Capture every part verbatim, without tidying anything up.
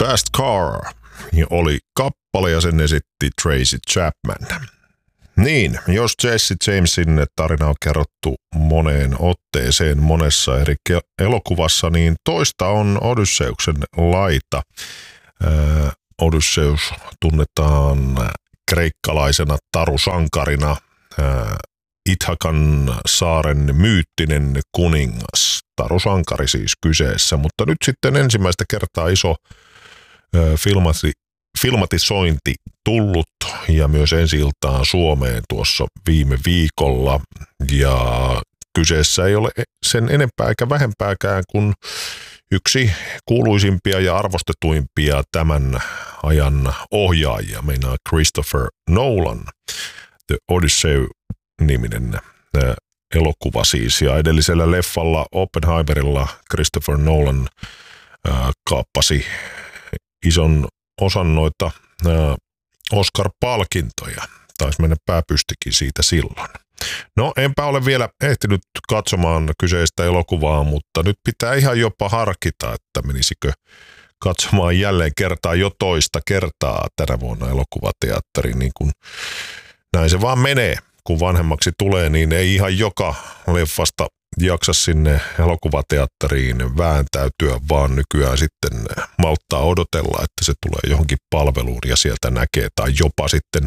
Fast Car oli kappale ja sen esitti Tracy Chapman. Niin, jos Jesse Jamesin tarina on kerrottu moneen otteeseen monessa eri elokuvassa, niin toista on Odysseuksen laita. Äh, Odysseus tunnetaan kreikkalaisena tarusankarina, äh, Ithakan saaren myyttinen kuningas. Tarusankari siis kyseessä, mutta nyt sitten ensimmäistä kertaa iso äh, filmati, filmatisointi tullut ja myös ensi-iltaan Suomeen tuossa viime viikolla. Ja kyseessä ei ole sen enempää eikä vähempääkään kuin yksi kuuluisimpia ja arvostetuimpia tämän ajan ohjaajia, meinaa Christopher Nolan, The Odyssey-niminen äh, elokuva siis. Ja edellisellä leffalla Oppenheimerilla Christopher Nolan äh, kaappasi ison osan noita äh, Oscar-palkintoja. Taisi mennä pääpystikin siitä silloin. No, enpä ole vielä ehtinyt katsomaan kyseistä elokuvaa, mutta nyt pitää ihan jopa harkita, että menisikö katsomaan jälleen kertaa jo toista kertaa tänä vuonna elokuvateatteriin. Niin kun näin se vaan menee, kun vanhemmaksi tulee, niin ei ihan joka leffasta jaksa sinne elokuvateatteriin vääntäytyä, vaan nykyään sitten malttaa odotella, että se tulee johonkin palveluun ja sieltä näkee, tai jopa sitten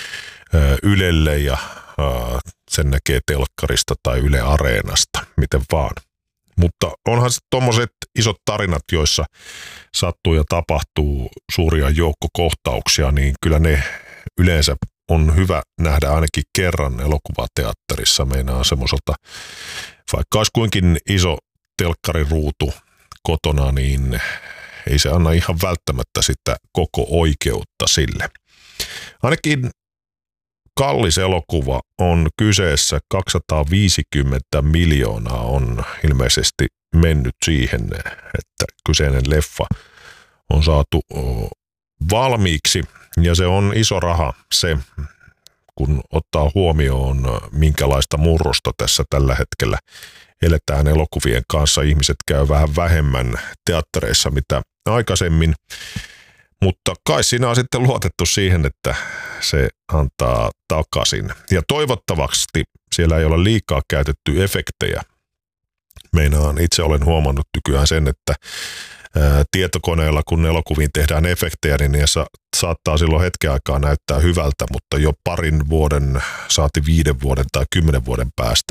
Ylelle ja sen näkee telkkarista tai Yle Areenasta, miten vaan. Mutta onhan se tommoset isot tarinat, joissa sattuu ja tapahtuu suuria joukkokohtauksia, niin kyllä ne yleensä on hyvä nähdä ainakin kerran elokuvateatterissa. Meinaa semmoiselta, vaikka olisi kuinkin iso telkkariruutu kotona, niin ei se anna ihan välttämättä sitä koko oikeutta sille. Ainakin kallis elokuva on kyseessä, kaksisataaviisikymmentä miljoonaa on ilmeisesti mennyt siihen, että kyseinen leffa on saatu valmiiksi. Ja se on iso raha se, kun ottaa huomioon minkälaista murrosta tässä tällä hetkellä eletään elokuvien kanssa. Ihmiset käy vähän vähemmän teattereissa mitä aikaisemmin. Mutta kai siinä on sitten luotettu siihen, että se antaa takaisin. Ja toivottavasti siellä ei ole liikaa käytetty efektejä. Meinaan, itse olen huomannut nykyään sen, että ää, tietokoneella kun elokuviin tehdään efektejä, niin ne sa- saattaa silloin hetken aikaa näyttää hyvältä, mutta jo parin vuoden, saati viiden vuoden tai kymmenen vuoden päästä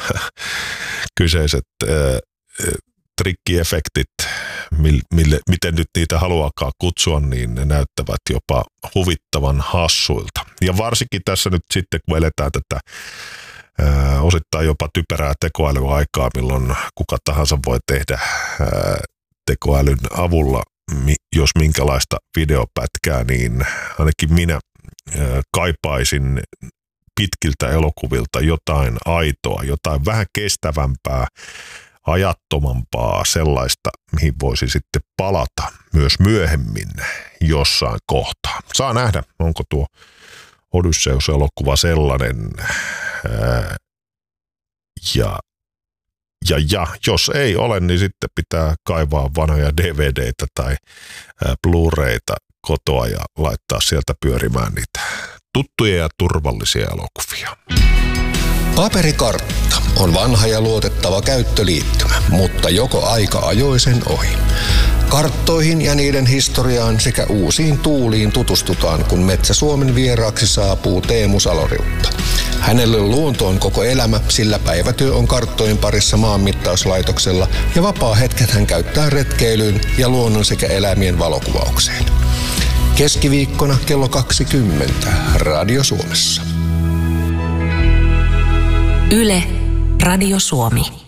kyseiset ää, trikkiefektit, mille, miten nyt niitä haluaakaan kutsua, niin ne näyttävät jopa huvittavan hassuilta. Ja varsinkin tässä nyt sitten, kun eletään tätä ää, osittain jopa typerää tekoälyaikaa, milloin kuka tahansa voi tehdä ää, tekoälyn avulla, mi, jos minkälaista videopätkää, niin ainakin minä ää, kaipaisin pitkiltä elokuvilta jotain aitoa, jotain vähän kestävämpää, ajattomampaa, sellaista, mihin voisi sitten palata myös myöhemmin jossain kohtaa. Saa nähdä, onko tuo Odysseus-elokuva sellainen. Ää, ja, ja, ja jos ei ole, niin sitten pitää kaivaa vanhoja D V D:tä tai ää, Blu-rayta kotoa ja laittaa sieltä pyörimään niitä tuttuja ja turvallisia elokuvia. Paperikartta on vanha ja luotettava käyttöliittymä, mutta joko aika ajoi sen ohi. Karttoihin ja niiden historiaan sekä uusiin tuuliin tutustutaan, kun Metsä Suomen vieraaksi saapuu Teemu Saloriutta. Hänelle luonto on koko elämä, sillä päivätyö on karttojen parissa maanmittauslaitoksella ja vapaa-hetket hän käyttää retkeilyyn ja luonnon sekä eläimien valokuvaukseen. Keskiviikkona kello kaksikymmentä Radio Suomessa. Yle, Radio Suomi.